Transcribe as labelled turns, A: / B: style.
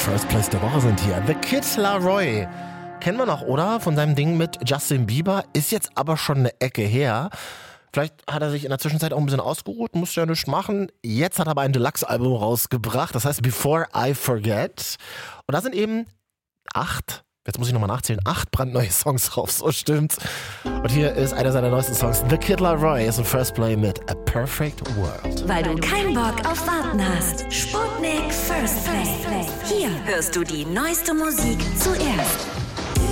A: First Place der Woche sind hier. The Kid Laroi. Kennen wir noch, oder? Von seinem Ding mit Justin Bieber. Ist jetzt aber schon eine Ecke her. Vielleicht hat er sich in der Zwischenzeit auch ein bisschen ausgeruht, musste ja nichts machen. Jetzt hat er aber ein Deluxe-Album rausgebracht, das heißt Before I Forget. Und da sind eben 8 brandneue Songs drauf, so stimmt's. Und hier ist einer seiner neuesten Songs, The Kid Laroi, ist ein First Play mit A Perfect World.
B: Weil du keinen Bock auf Warten hast. Sputnik First Play. Hier hörst du die neueste Musik zuerst.